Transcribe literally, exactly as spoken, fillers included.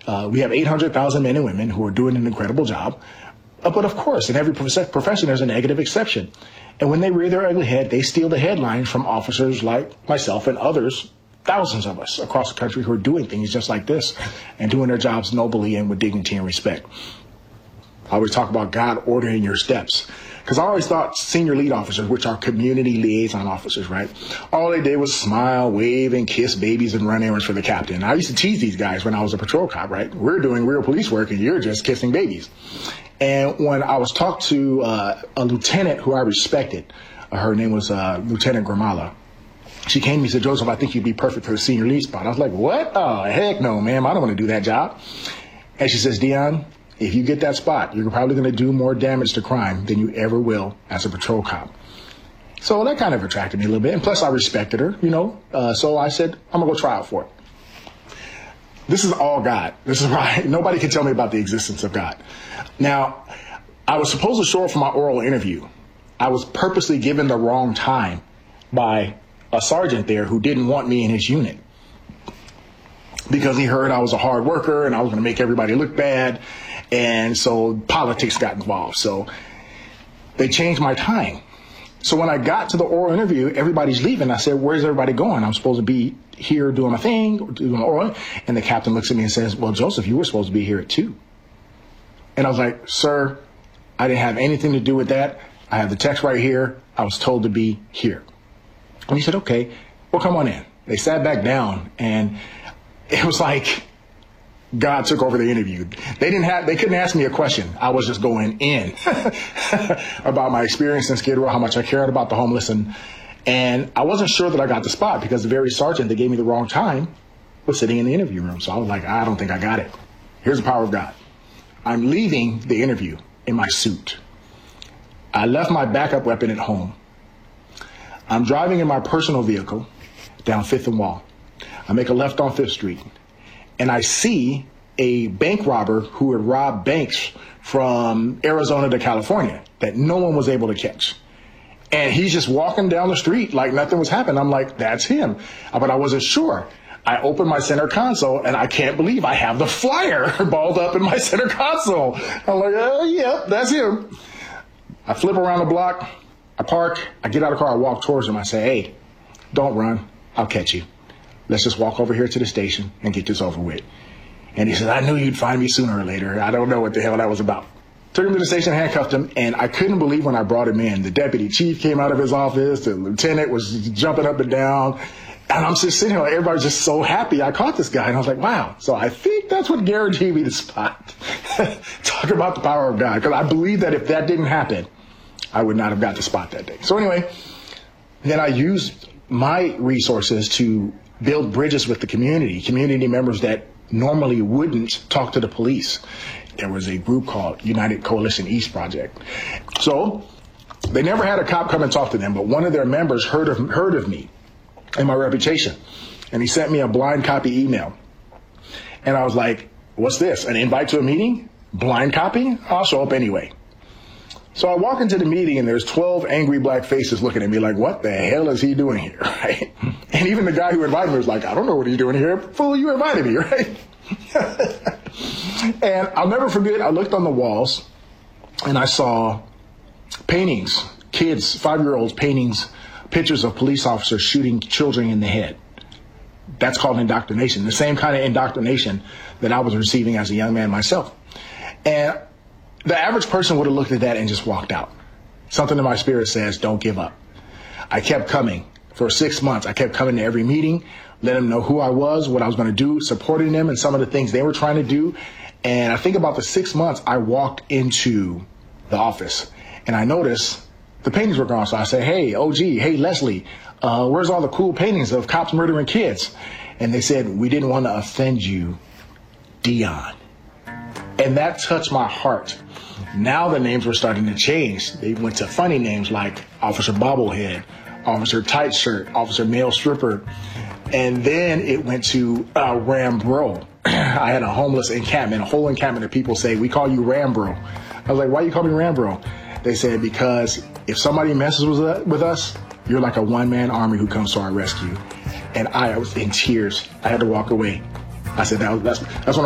Uh, we have eight hundred thousand men and women who are doing an incredible job. Uh, but of course, in every prof- profession, there's a negative exception. And when they rear their ugly head, they steal the headlines from officers like myself and others, thousands of us across the country who are doing things just like this and doing their jobs nobly and with dignity and respect. I always talk about God ordering your steps. Because I always thought senior lead officers, which are community liaison officers, right? All they did was smile, wave, and kiss babies and run errands for the captain. I used to tease these guys when I was a patrol cop, right? We're doing real police work and you're just kissing babies. And when I was talked to uh, a lieutenant who I respected, uh, her name was uh, Lieutenant Gramala. She came to me and said, Joseph, I think you'd be perfect for the senior lead spot. I was like, what? Oh, heck no, ma'am. I don't want to do that job. And she says, Dion, if you get that spot, you're probably going to do more damage to crime than you ever will as a patrol cop. So that kind of attracted me a little bit. And plus, I respected her, you know. Uh, so I said, I'm going to go try out for it. This is all God. This is why nobody can tell me about the existence of God. Now, I was supposed to show up for my oral interview. I was purposely given the wrong time by a sergeant there who didn't want me in his unit because he heard I was a hard worker and I was going to make everybody look bad. And so politics got involved. So they changed my time. So when I got to the oral interview, everybody's leaving. I said, where's everybody going? I'm supposed to be here doing my thing, doing my oral. And the captain looks at me and says, well, Joseph, you were supposed to be here at two. And I was like, sir, I didn't have anything to do with that. I have the text right here. I was told to be here. And he said, okay, well, come on in. They sat back down and it was like God took over the interview. They didn't have, they couldn't ask me a question. I was just going in about my experience in Skid Row, how much I cared about the homeless. And, and I wasn't sure that I got the spot because the very sergeant that gave me the wrong time was sitting in the interview room. So I was like, I don't think I got it. Here's the power of God. I'm leaving the interview in my suit. I left my backup weapon at home. I'm driving in my personal vehicle down Fifth and Wall. I make a left on Fifth Street. And I see a bank robber who had robbed banks from Arizona to California that no one was able to catch. And he's just walking down the street like nothing was happening. I'm like, that's him. But I wasn't sure. I opened my center console and I can't believe I have the flyer balled up in my center console. I'm like, oh, yeah, that's him. I flip around the block. I park. I get out of the car. I walk towards him. I say, hey, don't run. I'll catch you. Let's just walk over here to the station and get this over with. And he said, I knew you'd find me sooner or later. I don't know what the hell that was about. Took him to the station, handcuffed him, and I couldn't believe when I brought him in. The deputy chief came out of his office. The lieutenant was jumping up and down. And I'm just sitting here, like, everybody's just so happy I caught this guy. And I was like, wow. So I think that's what guaranteed me the spot. Talk about the power of God. Because I believe that if that didn't happen, I would not have got the spot that day. So anyway, then I used my resources to build bridges with the community, community members that normally wouldn't talk to the police. There was a group called United Coalition East Project. So they never had a cop come and talk to them, but one of their members heard of, heard of me and my reputation. And he sent me a blind copy email. And I was like, what's this? An invite to a meeting? Blind copy? I'll show up anyway. So I walk into the meeting and there's twelve angry black faces looking at me like, what the hell is he doing here, right? And even the guy who invited me was like, I don't know what he's doing here. Fool, you invited me, right? And I'll never forget, I looked on the walls and I saw paintings, kids, five-year-olds paintings, pictures of police officers shooting children in the head. That's called indoctrination, the same kind of indoctrination that I was receiving as a young man myself. And the average person would have looked at that and just walked out. Something in my spirit says, don't give up. I kept coming for six months. I kept coming to every meeting, letting them know who I was, what I was going to do, supporting them and some of the things they were trying to do. And I think about the six months I walked into the office and I noticed the paintings were gone. So I said, hey, O G, hey, Leslie, uh, where's all the cool paintings of cops murdering kids? And they said, we didn't want to offend you, Dion. And that touched my heart. Now the names were starting to change. They went to funny names like Officer Bobblehead, Officer Tight Shirt, Officer Male Stripper. And then it went to uh, Rambro. I had a homeless encampment, a whole encampment of people say, we call you Rambro. I was like, why you call me Rambro? They said, because if somebody messes with, with us, you're like a one-man army who comes to our rescue. And I, I was in tears. I had to walk away. I said, that was, that's, that's one of